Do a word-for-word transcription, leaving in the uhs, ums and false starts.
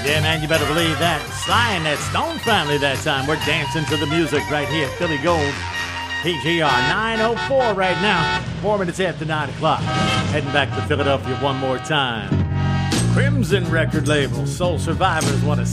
Yeah, man, you better believe that. Sly and that Stone family that time. We're dancing to the music right here. Philly Gold, P G R nine oh four right now. Four minutes after nine o'clock. Heading back to Philadelphia one more time. Crimson record label. Soul Survivors want to